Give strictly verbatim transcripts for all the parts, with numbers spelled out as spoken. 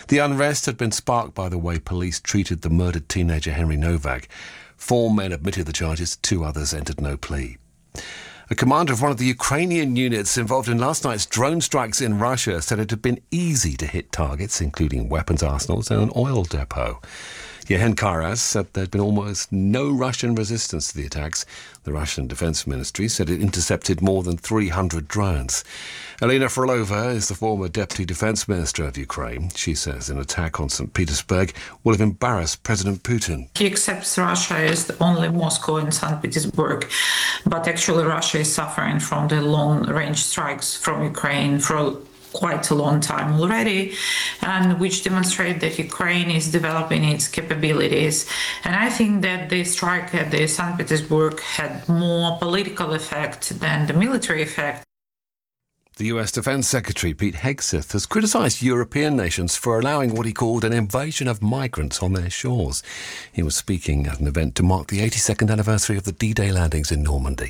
The unrest had been sparked by the way police treated the murdered teenager Henry Novak. Four men admitted the charges, two others entered no plea. A commander of one of the Ukrainian units involved in last night's drone strikes in Russia said it had been easy to hit targets, including weapons arsenals and an oil depot. Yevhen Karas said there had been almost no Russian resistance to the attacks. The Russian Defense Ministry said it intercepted more than three hundred drones. Elena Frolova is the former Deputy Defense Minister of Ukraine. She says an attack on Saint Petersburg will have embarrassed President Putin. He accepts Russia as only Moscow and Saint Petersburg, but actually Russia is suffering from the long-range strikes from Ukraine for quite a long time already, and which demonstrate that Ukraine is developing its capabilities. And I think that the strike at the Saint Petersburg had more political effect than the military effect. The U S Defense Secretary Pete Hegseth has criticised European nations for allowing what he called an invasion of migrants on their shores. He was speaking at an event to mark the eighty-second anniversary of the D-Day landings in Normandy.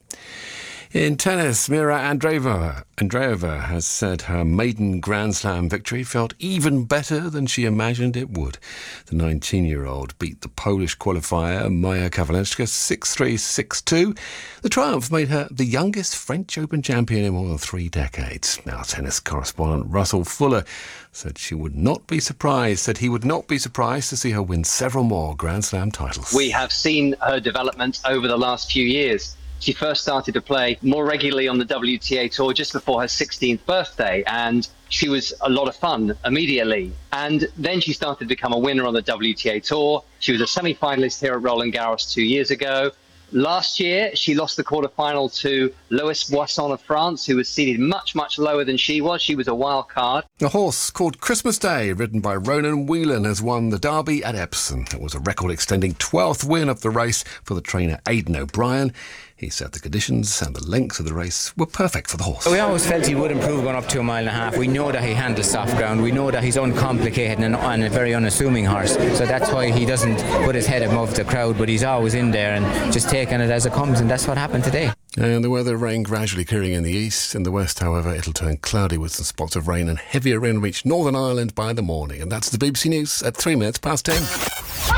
In tennis, Mira Andreeva, Andreeva has said her maiden Grand Slam victory felt even better than she imagined it would. The nineteen-year-old beat the Polish qualifier Maja Kowalewska six three, six two. The triumph made her the youngest French Open champion in more than three decades. Now, tennis correspondent Russell Fuller said she would not be surprised, said he would not be surprised to see her win several more Grand Slam titles. We have seen her development over the last few years. She first started to play more regularly on the W T A Tour just before her sixteenth birthday, and she was a lot of fun immediately. And then she started to become a winner on the W T A Tour. She was a semi-finalist here at Roland Garros two years ago. Last year, she lost the quarterfinal to Lois Boisson of France, who was seeded much, much lower than she was. She was a wild card. A horse called Christmas Day, ridden by Ronan Whelan, has won the Derby at Epsom. It was a record-extending twelfth win of the race for the trainer Aidan O'Brien. He said the conditions and the length of the race were perfect for the horse. We always felt he would improve going up to a mile and a half. We know that he handles soft ground. We know that he's uncomplicated and, and a very unassuming horse. So that's why he doesn't put his head above the crowd, but he's always in there and just taking it as it comes, and that's what happened today. And the weather, rain gradually clearing in the east. In the west, however, it'll turn cloudy with some spots of rain, and heavier rain reach Northern Ireland by the morning. And that's the B B C News at three minutes past ten.